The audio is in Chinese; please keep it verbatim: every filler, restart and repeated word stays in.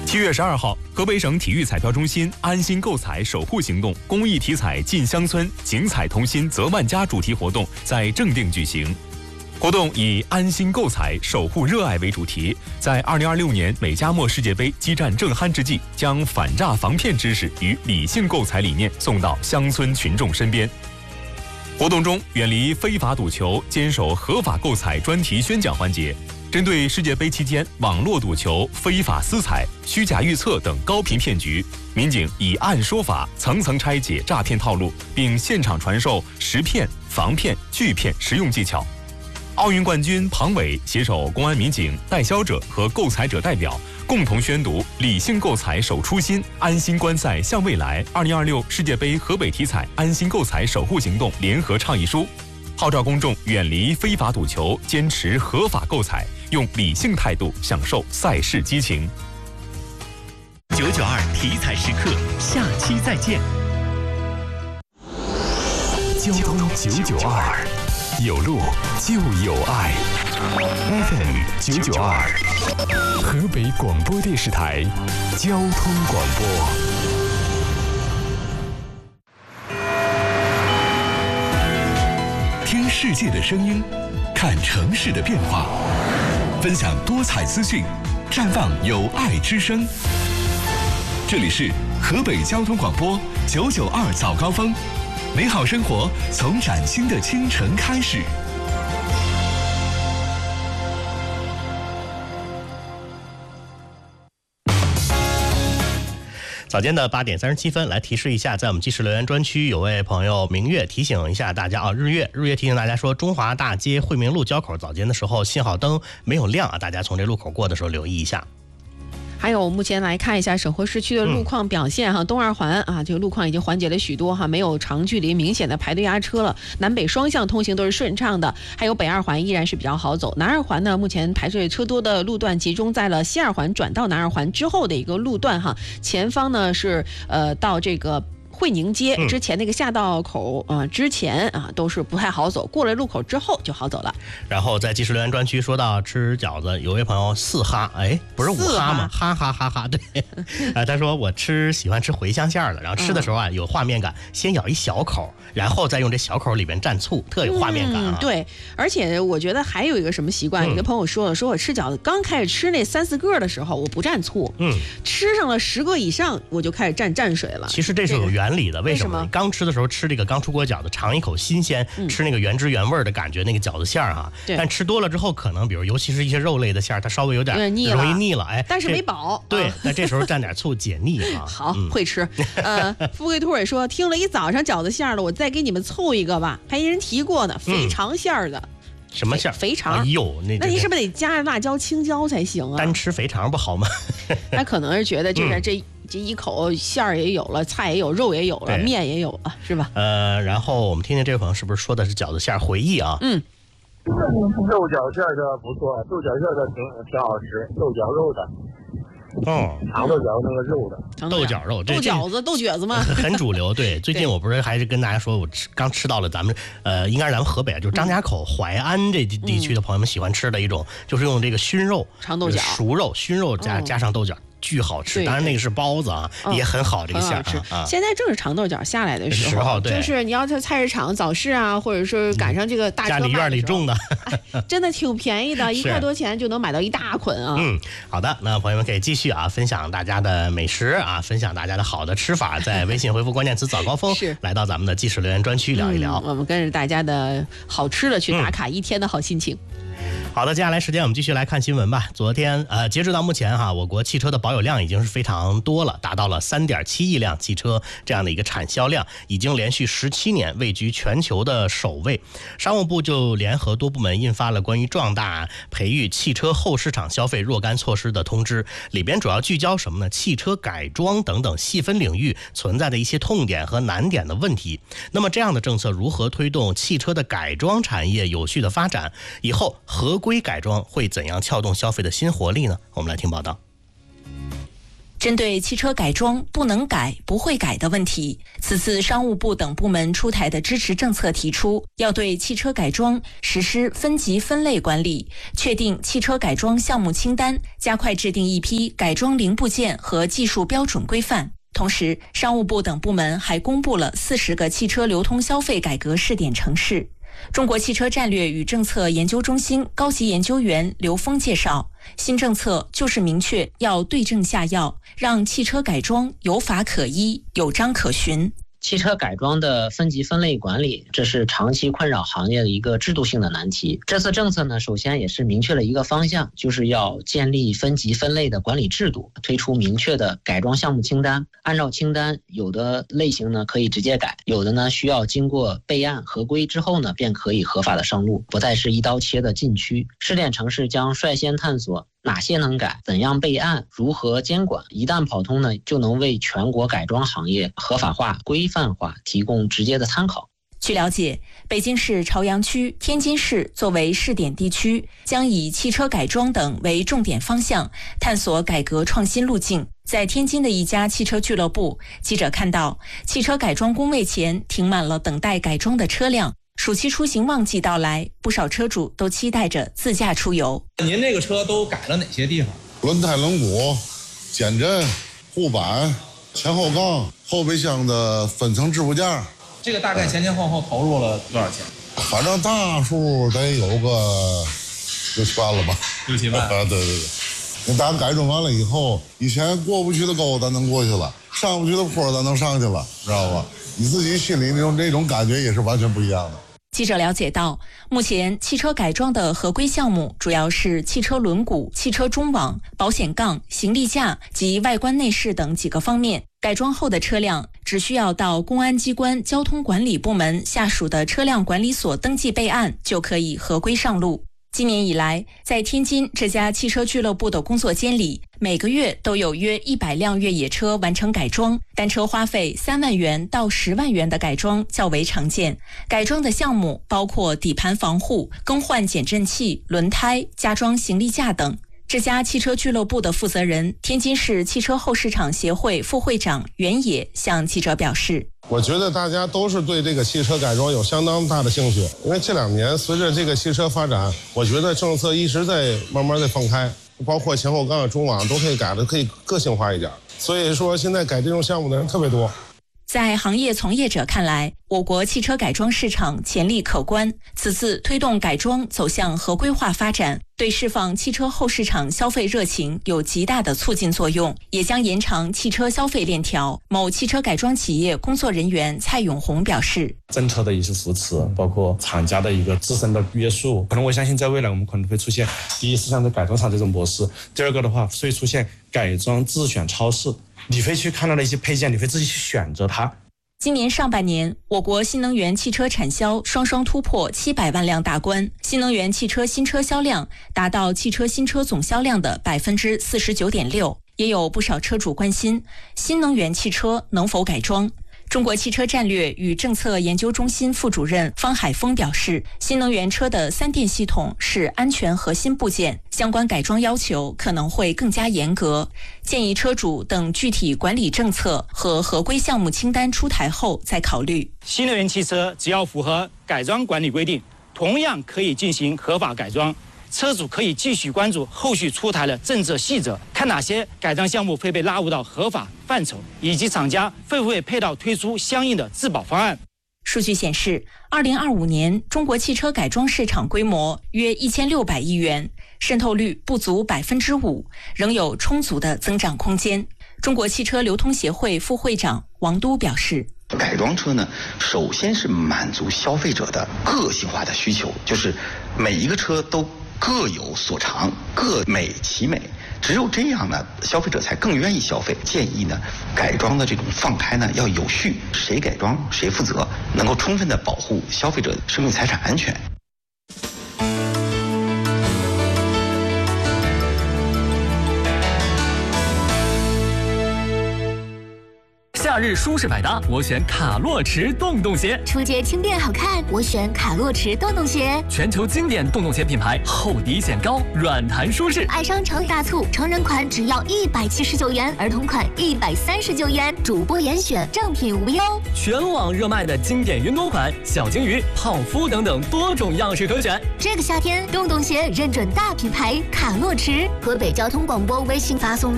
七月十二号，河北省体育彩票中心安心购彩守护行动公益体彩进乡村，景彩同心泽万家主题活动在正定举行。活动以安心购彩守护热爱为主题，在二零二六年美加墨世界杯激战正酣之际，将反诈防骗知识与理性购彩理念送到乡村群众身边。活动中，远离非法赌球，坚守合法购彩专题宣讲环节，针对世界杯期间网络赌球、非法私彩、虚假预测等高频骗局，民警以案说法，层层拆解诈骗套路，并现场传授识骗、防骗、拒骗实用技巧。奥运冠军庞伟携手公安民警、代销者和购彩者代表，共同宣读“理性购彩守初心，安心观赛向未来”二零二六世界杯河北体彩安心购彩守护行动联合倡议书，号召公众远离非法赌球，坚持合法购彩，用理性态度享受赛事激情。 九九二体彩时刻，下期再见。 交通九九二，有路就有爱。F M 九九二，河北广播电视台交通广播。听世界的声音，看城市的变化，分享多彩资讯，绽放有爱之声。这里是河北交通广播九九二早高峰，美好生活从崭新的清晨开始。 早间的八点三十七分，来提示一下，在我们即时留言专区，有位朋友明月提醒一下大家啊，日月日月提醒大家说，中华大街惠民路交口早间的时候信号灯没有亮啊，大家从这路口过的时候留意一下。 还有，目前来看一下沈河市区的路况表现哈，嗯、东二环啊，这个路况已经缓解了许多哈，没有长距离明显的排队压车了，南北双向通行都是顺畅的。还有北二环依然是比较好走，南二环呢，目前排队车多的路段集中在了西二环转到南二环之后的一个路段哈，前方呢是呃到这个惠宁街之前那个下道口啊、呃，之前啊都是不太好走，过了路口之后就好走了。 然后在即时留言专区说到吃饺子，有位朋友四哈，哎，不是五哈吗？哈哈哈哈，对，啊，他说我吃喜欢吃茴香馅的，然后吃的时候啊、嗯、有画面感，先咬一小口，然后再用这小口里边蘸醋，特有画面感啊。 嗯、对，而且我觉得还有一个什么习惯，有、嗯、个朋友说了，说我吃饺子刚开始吃那三四个的时候，我不蘸醋，嗯，吃上了十个以上，我就开始蘸蘸水了。 其实这是有原理的，为什么？刚吃的时候吃这个刚出锅饺子，尝一口新鲜，嗯、吃那个原汁原味的感觉，那个饺子馅儿哈。但吃多了之后，可能比如尤其是一些肉类的馅儿，它稍微有点容易腻了，哎， 但是没饱。 对，啊、但这时候蘸点醋解腻啊。 好，嗯、会吃。呃，富贵兔也说，听了一早上饺子馅儿的，我再给你们凑一个吧。还有人提过呢，肥肠馅儿的。嗯什么馅儿？ 肥肠。 哎呦，那那你是不是得加上辣椒、青椒才行啊？ 单吃肥肠不好吗？ 他可能是觉得就是这、嗯、这一口馅儿也有了，菜也有，肉也有了，面也有了，是吧？ 呃，然后我们听听这位朋友是不是说的是饺子馅儿回忆啊？ 嗯， 豆角馅的不错，豆角馅的挺挺好吃，豆角肉的。 哦， 长豆角那个肉的豆角肉， 豆饺子、豆角子吗？ 很主流。对，最近我不是还是跟大家说，我吃刚吃到了咱们呃，应该是咱们河北就是张家口、嗯、淮安这地区的朋友们喜欢吃的一种，嗯、就是用这个熏肉、 长豆角、 熟肉、熏肉加、哦、加上豆角。巨好吃，当然那个是包子啊，也很好，这个馅儿吃。现在正是长豆角下来的时候，就是你要在菜市场早市啊，或者是赶上这个大车家里院里种的， 哎，真的挺便宜的，一块多钱就能买到一大捆啊。 嗯，好的，那朋友们可以继续啊，分享大家的美食啊，分享大家的好的吃法，在微信回复关键词早高峰， 是来到咱们的即时留言专区聊一聊， 嗯、我们跟着大家的好吃的去打卡一天的好心情。 嗯好的，接下来时间我们继续来看新闻吧。昨天呃，截止到目前哈，我国汽车的保有量已经是非常多了，达到了 三点七亿辆汽车这样的一个产销量，已经连续十七年位居全球的首位。商务部就联合多部门印发了关于壮大培育汽车后市场消费若干措施的通知，里边主要聚焦什么呢？汽车改装等等细分领域存在的一些痛点和难点的问题。那么这样的政策如何推动汽车的改装产业有序的发展？以后合规改装会怎样撬动消费的新活力呢？我们来听报道。 针对汽车改装不能改、不会改的问题，此次商务部等部门出台的支持政策提出，要对汽车改装实施分级分类管理，确定汽车改装项目清单，加快制定一批改装零部件和技术标准规范。同时，商务部等部门还公布了四十个汽车流通消费改革试点城市。中国汽车战略与政策研究中心高级研究员刘峰介绍，新政策就是明确要对症下药，让汽车改装有法可依、有章可循。 汽车改装的分级分类管理，这是长期困扰行业的一个制度性的难题。这次政策呢，首先也是明确了一个方向，就是要建立分级分类的管理制度，推出明确的改装项目清单。按照清单，有的类型呢可以直接改，有的呢需要经过备案合规之后呢，便可以合法的上路，不再是一刀切的禁区。试点城市将率先探索哪些能改，怎样备案，如何监管，一旦跑通呢，就能为全国改装行业合法化、规范化提供直接的参考。 据了解，北京市朝阳区、天津市作为试点地区，将以汽车改装等为重点方向，探索改革创新路径。在天津的一家汽车俱乐部，记者看到汽车改装工位前停满了等待改装的车辆。暑期出行旺季到来，不少车主都期待着自驾出游。 您这个车都改了哪些地方？ 轮胎、轮毂、减震、护板、前后杠、后备箱的分层支部件。 这个大概前前后后投入了多少钱？ 反正大数得有个六七万了吧？ 六七万。 啊，对对对。那咱改装完了以后，以前过不去的沟咱能过去了，上不去的坡咱能上去了，知道吧？你自己心里那种那种感觉也是完全不一样的。 记者了解到，目前汽车改装的合规项目主要是汽车轮毂、汽车中网、保险杠、行李架及外观内饰等几个方面。改装后的车辆只需要到公安机关交通管理部门下属的车辆管理所登记备案，就可以合规上路。今年以来，在天津这家汽车俱乐部的工作间里，每个月都有约一百辆越野车完成改装，单车花费三万元到十万元的改装较为常见。改装的项目包括底盘防护、更换减震器、轮胎、加装行李架等。这家汽车俱乐部的负责人，天津市汽车后市场协会副会长袁野向记者表示， 我觉得大家都是对这个汽车改装有相当大的兴趣，因为这两年随着这个汽车发展，我觉得政策一直在慢慢的放开，包括前后杠、中网都可以改的可以个性化一点，所以说现在改这种项目的人特别多。 在行业从业者看来，我国汽车改装市场潜力可观。此次推动改装走向合规化发展，对释放汽车后市场消费热情有极大的促进作用，也将延长汽车消费链条。某汽车改装企业工作人员蔡永红表示， 政策的一些扶持，包括厂家的一个自身的约束，可能我相信在未来我们可能会出现，第一是像在改装厂这种模式，第二个的话会出现改装自选超市，你会去看到的一些配件，你会自己去选择它。 今年上半年，我国新能源汽车产销双双突破七百万辆大关，新能源汽车新车销量达到汽车新车总销量的百分之四十九点六。也有不少车主关心，新能源汽车能否改装？中国汽车战略与政策研究中心副主任方海峰表示，新能源车的三电系统是安全核心部件，相关改装要求可能会更加严格，建议车主等具体管理政策和合规项目清单出台后再考虑。 新能源汽车只要符合改装管理规定，同样可以进行合法改装。车主可以继续关注后续出台的政策细则，看哪些改装项目会被纳入到合法范畴，以及厂家会不会配套推出相应的质保方案。 数据显示，二零二五年中国汽车改装市场规模约一千六百亿元，渗透率不足百分之五，仍有充足的增长空间。中国汽车流通协会副会长王都表示， 改装车呢，首先是满足消费者的个性化的需求，就是每一个车都各有所长，各美其美，只有这样呢，消费者才更愿意消费。建议呢，改装的这种放开呢要有序，谁改装谁负责，能够充分的保护消费者生命财产安全。 假日舒适百搭，我选卡洛驰洞洞鞋。 出街轻便好看，我选卡洛驰洞洞鞋。 全球经典洞洞鞋品牌，厚底显高，软弹舒适。 爱商城大促，成人款只要一百七十九元，儿童款一百三十九元，主播严选，正品无忧。 全网热卖的经典云朵款、小金鱼、泡芙等等多种样式可选。 这个夏天，洞洞鞋认准大品牌卡洛驰。河北交通广播微信发送